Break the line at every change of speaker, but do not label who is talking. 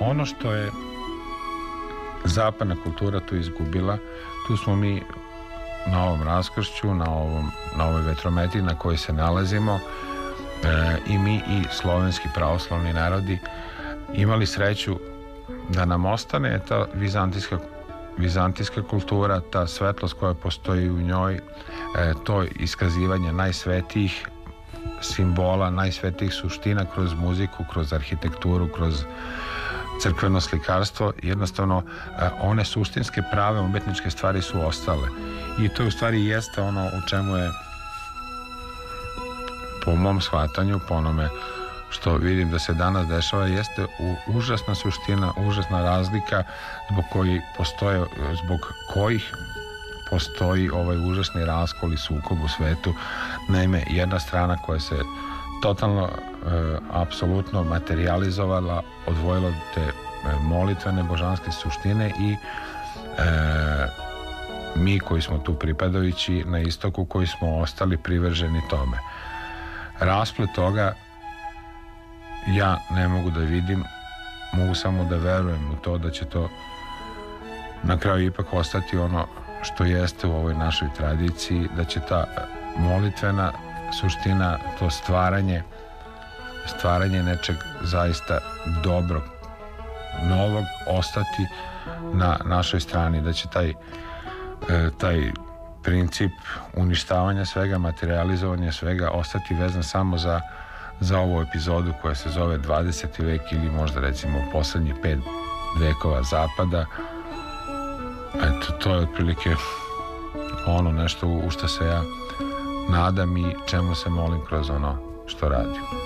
ono što je zapadna kultura tu izgubila, tu smo mi na ovom raskršću, na ovoj vetrometi na kojoj se nalazimo, i mi i slovenski pravoslavni narodi imali sreću da nam ostane ta vizantijska kultura, ta svetlost koja postoji u njoj, to iskazivanje najsvetijih simbola, najsvetijih suština kroz muziku, kroz arhitekturu, kroz crkveno slikarstvo. Jednostavno one suštinske prave umetničke stvari su ostale i to u stvari jeste ono u čemu je, po mom shvatanju, po onome što vidim da se danas dešava, jeste užasna suština, užasna razlika zbog kojih postoji ovaj užasni raskol i sukob u svetu. Naime, jedna strana koja se totalno apsolutno materializovala, odvojila od te molitvene božanske suštine i mi koji smo tu pripadajući na istoku, koji smo ostali privrženi tome. Rasplet toga ja ne mogu da vidim, mogu samo da verujem u to da će to na kraju ipak ostati ono što jeste u ovoj našoj tradiciji, da će ta molitvena suština, to stvaranje nečeg zaista dobrog, novog, ostati na našoj strani, da će taj princip uništavanja svega, materializovanja svega ostati vezan samo za ovu epizodu koja se zove 20. vek ili možda recimo poslednjih 5 vekova zapada. Eto, to je otprilike ono nešto u što se ja nadam i čemu se molim kroz ono što radim.